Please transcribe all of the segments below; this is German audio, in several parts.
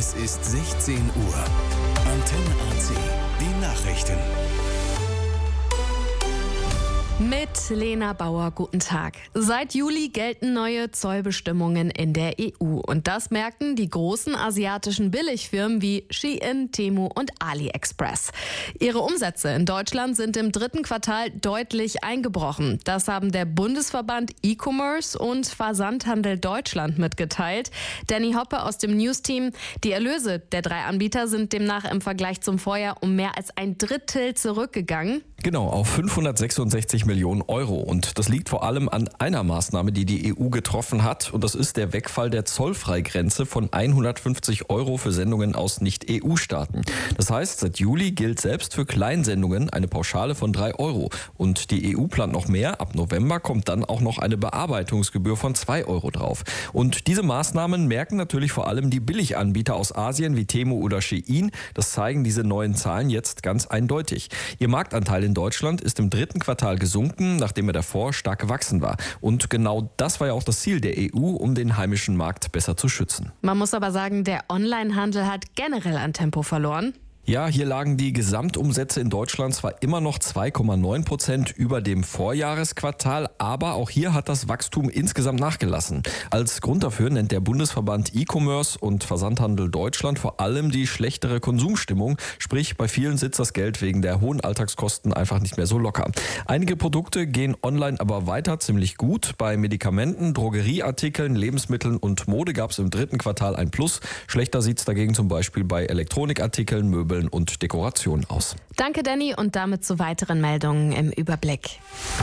Es ist 16 Uhr. Antenne AC. Die Nachrichten. Mit Lena Bauer, guten Tag. Seit Juli gelten neue Zollbestimmungen in der EU. Und das merken die großen asiatischen Billigfirmen wie Shein, Temu und AliExpress. Ihre Umsätze in Deutschland sind im dritten Quartal deutlich eingebrochen. Das haben der Bundesverband E-Commerce und Versandhandel Deutschland mitgeteilt. Danny Hoppe aus dem News-Team. Die Erlöse der 3 Anbieter sind demnach im Vergleich zum Vorjahr um mehr als ein Drittel zurückgegangen. Genau, auf 566 Millionen Euro. Und das liegt vor allem an einer Maßnahme, die die EU getroffen hat. Und das ist der Wegfall der Zollfreigrenze von 150 Euro für Sendungen aus Nicht-EU-Staaten. Das heißt, seit Juli gilt selbst für Kleinsendungen eine Pauschale von 3 Euro. Und die EU plant noch mehr. Ab November kommt dann auch noch eine Bearbeitungsgebühr von 2 Euro drauf. Und diese Maßnahmen merken natürlich vor allem die Billiganbieter aus Asien wie Temu oder Shein. Das zeigen diese neuen Zahlen jetzt ganz eindeutig. Ihr Marktanteil in Deutschland ist im dritten Quartal gesunken, nachdem er davor stark gewachsen war. Und genau das war ja auch das Ziel der EU, um den heimischen Markt besser zu schützen. Man muss aber sagen, der Onlinehandel hat generell an Tempo verloren. Ja, hier lagen die Gesamtumsätze in Deutschland zwar immer noch 2,9% über dem Vorjahresquartal, aber auch hier hat das Wachstum insgesamt nachgelassen. Als Grund dafür nennt der Bundesverband E-Commerce und Versandhandel Deutschland vor allem die schlechtere Konsumstimmung, sprich bei vielen sitzt das Geld wegen der hohen Alltagskosten einfach nicht mehr so locker. Einige Produkte gehen online aber weiter ziemlich gut. Bei Medikamenten, Drogerieartikeln, Lebensmitteln und Mode gab es im dritten Quartal ein Plus. Schlechter sieht es dagegen zum Beispiel bei Elektronikartikeln, Möbeln und Dekoration aus. Danke, Danny, und damit zu weiteren Meldungen im Überblick.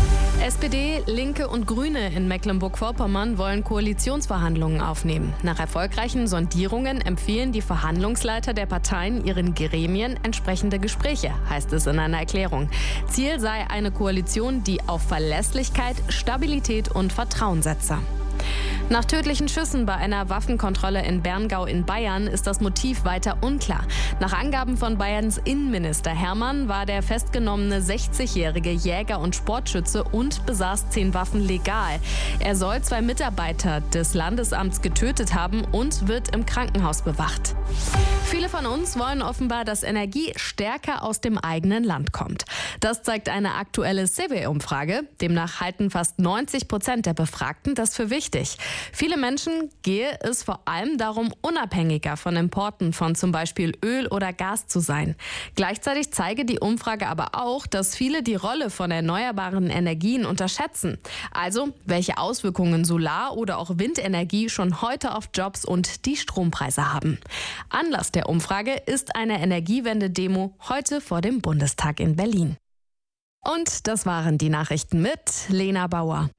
SPD, Linke und Grüne in Mecklenburg-Vorpommern wollen Koalitionsverhandlungen aufnehmen. Nach erfolgreichen Sondierungen empfehlen die Verhandlungsleiter der Parteien ihren Gremien entsprechende Gespräche, heißt es in einer Erklärung. Ziel sei eine Koalition, die auf Verlässlichkeit, Stabilität und Vertrauen setze. Nach tödlichen Schüssen bei einer Waffenkontrolle in Berngau in Bayern ist das Motiv weiter unklar. Nach Angaben von Bayerns Innenminister Hermann war der festgenommene 60-jährige Jäger und Sportschütze und besaß 10 Waffen legal. Er soll 2 Mitarbeiter des Landesamts getötet haben und wird im Krankenhaus bewacht. Viele von uns wollen offenbar, dass Energie stärker aus dem eigenen Land kommt. Das zeigt eine aktuelle CEWE-Umfrage. Demnach halten fast 90% der Befragten das für wichtig. Viele Menschen gehe es vor allem darum, unabhängiger von Importen von zum Beispiel Öl oder Gas zu sein. Gleichzeitig zeige die Umfrage aber auch, dass viele die Rolle von erneuerbaren Energien unterschätzen. Also, welche Auswirkungen Solar- oder auch Windenergie schon heute auf Jobs und die Strompreise haben. Anlass der Umfrage ist eine Energiewende-Demo heute vor dem Bundestag in Berlin. Und das waren die Nachrichten mit Lena Bauer.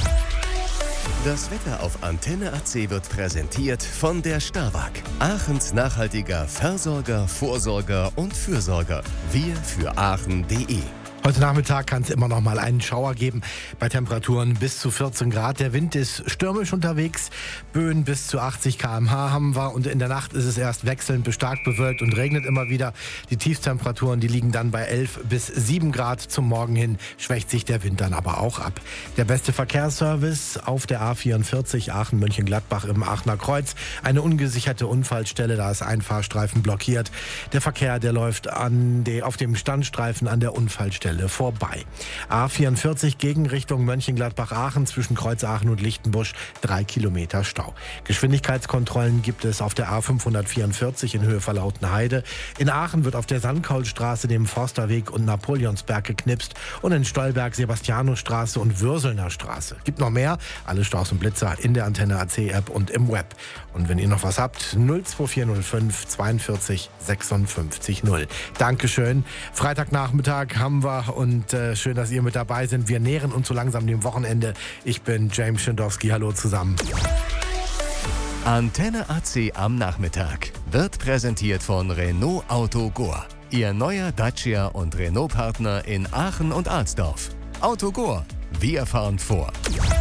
Das Wetter auf Antenne AC wird präsentiert von der Starwag. Aachens nachhaltiger Versorger, Vorsorger und Fürsorger. Wir für Aachen.de. Heute Nachmittag kann es immer noch mal einen Schauer geben bei Temperaturen bis zu 14 Grad. Der Wind ist stürmisch unterwegs. Böen bis zu 80 km/h haben wir. Und in der Nacht ist es erst wechselnd bis stark bewölkt und regnet immer wieder. Die Tiefstemperaturen, die liegen dann bei 11 bis 7 Grad. Zum Morgen hin schwächt sich der Wind dann aber auch ab. Der beste Verkehrsservice auf der A44 Aachen-Mönchengladbach im Aachener Kreuz. Eine ungesicherte Unfallstelle, da ist ein Fahrstreifen blockiert. Der Verkehr, der läuft auf dem Standstreifen an der Unfallstelle vorbei. A44 Gegenrichtung Mönchengladbach-Aachen zwischen Kreuzaachen und Lichtenbusch 3 Kilometer Stau. Geschwindigkeitskontrollen gibt es auf der A544 in Höhe Verlautenheide. In Aachen wird auf der Sandkaulstraße, dem Forsterweg und Napoleonsberg geknipst und in Stolberg Sebastianusstraße und Würselner Straße. Gibt noch mehr, alle Staus und Blitzer in der Antenne AC App und im Web. Und wenn ihr noch was habt, 02405 42 56 0. Dankeschön. Freitagnachmittag haben wir und schön, dass ihr mit dabei seid. Wir nähern uns so langsam dem Wochenende. Ich bin James Schindowski. Hallo zusammen. Antenne AC am Nachmittag wird präsentiert von Renault Autogor. Ihr neuer Dacia und Renault-Partner in Aachen und Alsdorf. Autogor. Wir fahren vor.